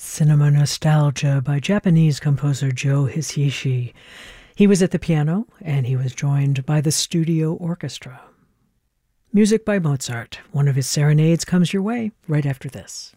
Cinema Nostalgia by Japanese composer Joe Hisaishi. He was at the piano, and he was joined by the studio orchestra. Music by Mozart. One of his serenades comes your way right after this.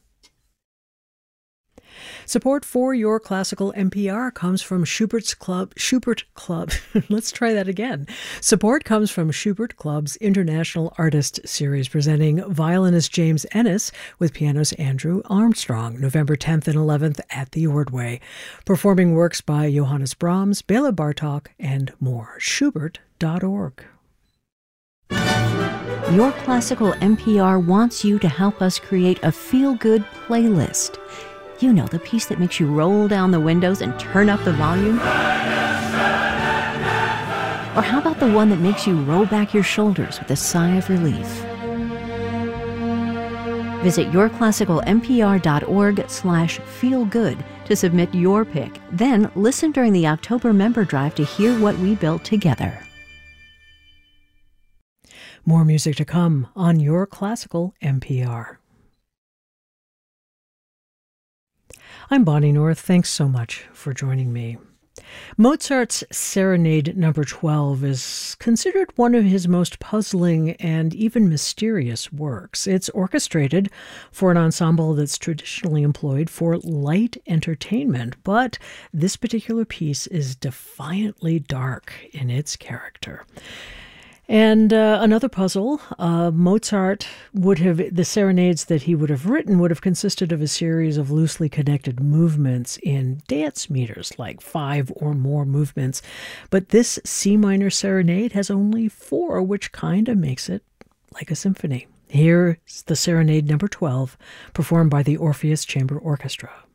Support for Your Classical NPR comes from Schubert Club. Let's try that again. Support comes from Schubert Club's International Artist Series, presenting violinist James Ennis with pianist Andrew Armstrong, November 10th and 11th at the Ordway, performing works by Johannes Brahms, Bela Bartok, and more. Schubert.org. Your Classical NPR wants you to help us create a feel-good playlist. You know, the piece that makes you roll down the windows and turn up the volume? Or how about the one that makes you roll back your shoulders with a sigh of relief? Visit yourclassicalnpr.org/feelgood to submit your pick. Then listen during the October member drive to hear what we built together. More music to come on Your Classical NPR. I'm Bonnie North. Thanks so much for joining me. Mozart's Serenade No. 12 is considered one of his most puzzling and even mysterious works. It's orchestrated for an ensemble that's traditionally employed for light entertainment, but this particular piece is defiantly dark in its character. And another puzzle, the serenades that he would have written would have consisted of a series of loosely connected movements in dance meters, like 5 or more movements. But this C minor serenade has only 4, which kind of makes it like a symphony. Here's the Serenade No. 12, performed by the Orpheus Chamber Orchestra.